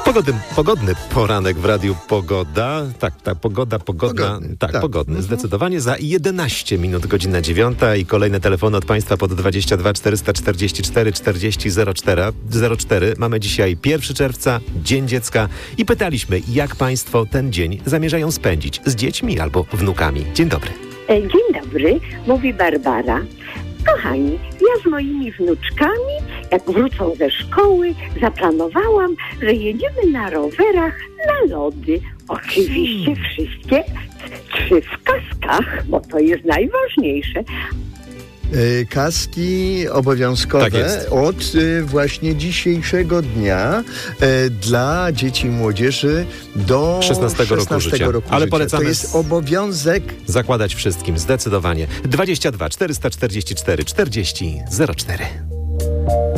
Pogodny poranek w Radiu Pogoda. Tak, pogoda. Pogodny, tak. Pogodny. Zdecydowanie za 11 minut, godzina 9 i kolejne telefony od Państwa pod 22 444 40 04. Mamy dzisiaj 1 czerwca, Dzień Dziecka i pytaliśmy, jak Państwo ten dzień zamierzają spędzić z dziećmi albo wnukami. Dzień dobry. Dzień dobry, mówi Barbara. Kochani, ja z moimi wnuczkami, jak wrócą ze szkoły, zaplanowałam, że jedziemy na rowerach na lody. Oczywiście wszystkie 3 w kaskach, bo to jest najważniejsze. Kaski obowiązkowe Tak od właśnie dzisiejszego dnia dla dzieci i młodzieży do 16 roku życia. Ale polecamy to jest obowiązek. Zakładać wszystkim, zdecydowanie. 22 444 40 04.